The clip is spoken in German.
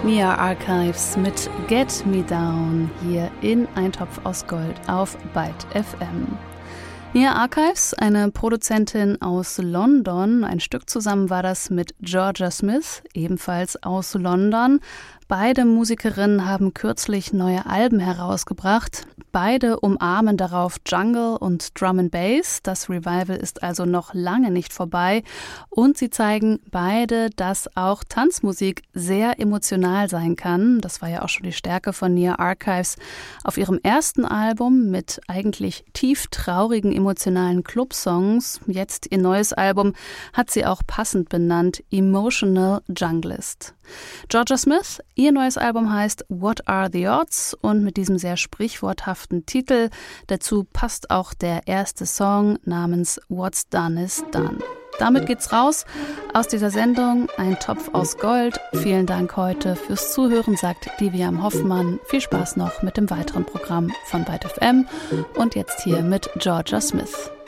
Nia Archives mit Get Me Down hier in Ein Topf aus Gold auf Byte FM. Nia Archives, eine Produzentin aus London. Ein Stück zusammen war das mit Jorja Smith, ebenfalls aus London. Beide Musikerinnen haben kürzlich neue Alben herausgebracht. Beide umarmen darauf Jungle und Drum and Bass. Das Revival ist also noch lange nicht vorbei. Und sie zeigen beide, dass auch Tanzmusik sehr emotional sein kann. Das war ja auch schon die Stärke von Nia Archives. Auf ihrem ersten Album mit eigentlich tief traurigen, emotionalen Clubsongs, jetzt ihr neues Album, hat sie auch passend benannt Emotional Junglist. Jorja Smith, ihr neues Album heißt What Are the Odds und mit diesem sehr sprichworthaften Titel. Dazu passt auch der erste Song namens What's Done is Done. Damit geht's raus aus dieser Sendung Ein Topf aus Gold. Vielen Dank heute fürs Zuhören, sagt Vivian Hoffmann. Viel Spaß noch mit dem weiteren Programm von Byte FM und jetzt hier mit Jorja Smith.